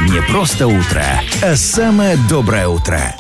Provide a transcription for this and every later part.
Не просто утро, а самое доброе утро.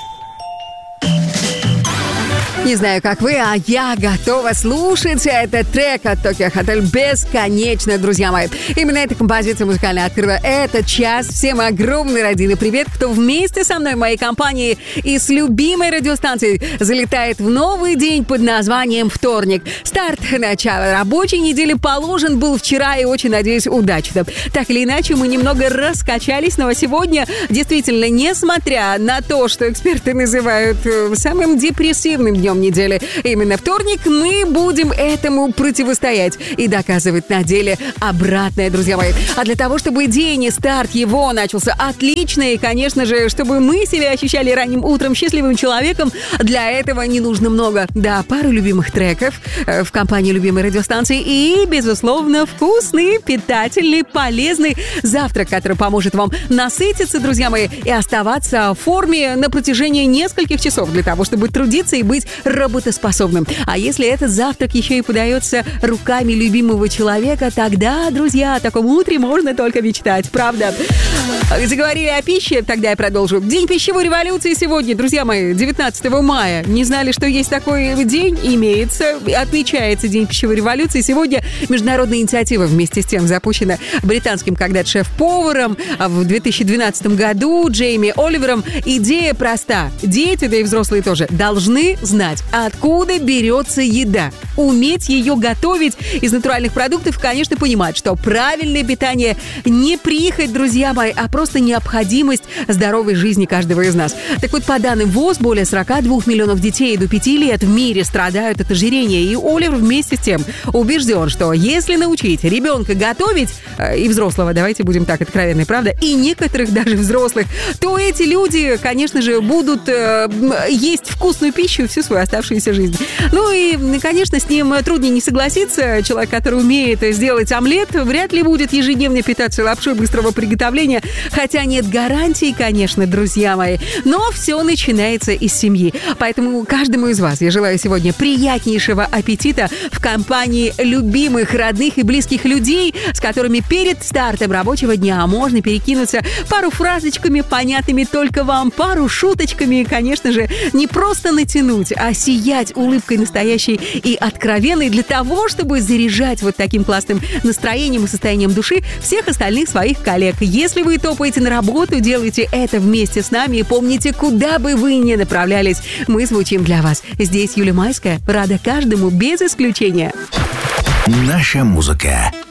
Не знаю, как вы, а я готова слушать этот трек от Tokio Hotel бесконечно, друзья мои. Именно эта композиция музыкально открыла этот час. Всем огромный родильный привет, кто вместе со мной в моей компании и с любимой радиостанцией залетает в новый день под названием вторник. Старт начала рабочей недели положен был вчера и очень, надеюсь, удачно. Так или иначе, мы немного раскачались, но сегодня действительно, несмотря на то, что эксперты называют самым депрессивным днем недели, именно вторник, мы будем этому противостоять и доказывать на деле обратное, друзья мои. А для того, чтобы день и старт его начался отлично, и, конечно же, чтобы мы себя ощущали ранним утром счастливым человеком, для этого не нужно много. Да, пару любимых треков в компании любимой радиостанции и, безусловно, вкусный, питательный, полезный завтрак, который поможет вам насытиться, друзья мои, и оставаться в форме на протяжении нескольких часов для того, чтобы трудиться и быть работоспособным. А если этот завтрак еще и подается руками любимого человека, тогда, друзья, о таком утре можно только мечтать, правда? Заговорили о пище, тогда я продолжу. День пищевой революции сегодня, друзья мои, 19 мая. Не знали, что есть такой день? Имеется. Отмечается День пищевой революции. Сегодня международная инициатива вместе с тем запущена британским когда-то шеф-поваром в 2012 году Джейми Оливером. Идея проста. Дети, да и взрослые тоже, должны знать, откуда берется еда. Уметь ее готовить из натуральных продуктов, конечно, понимать, что правильное питание не прихоть, друзья мои, а просто необходимость здоровой жизни каждого из нас. Так вот, по данным ВОЗ, более 42 миллионов детей до 5 лет в мире страдают от ожирения. И Оливер вместе с тем убежден, что если научить ребенка готовить, и взрослого, давайте будем так откровенны, правда, и некоторых даже взрослых, то эти люди, конечно же, будут есть вкусную пищу всю свою оставшуюся жизнь. Ну и, конечно, с ним труднее не согласиться. Человек, который умеет сделать омлет, вряд ли будет ежедневно питаться лапшой быстрого приготовления. Хотя нет гарантий, конечно, друзья мои. Но все начинается из семьи. Поэтому каждому из вас я желаю сегодня приятнейшего аппетита в компании любимых, родных и близких людей, с которыми перед стартом рабочего дня можно перекинуться пару фразочками, понятными только вам, пару шуточками, конечно же, не просто натянуть, а сиять улыбкой настоящей и откровенной для того, чтобы заряжать вот таким классным настроением и состоянием души всех остальных своих коллег. Если вы топаете на работу, делайте это вместе с нами и помните, куда бы вы ни направлялись, мы звучим для вас. Здесь Юлия Майская, рада каждому без исключения. Наша музыка.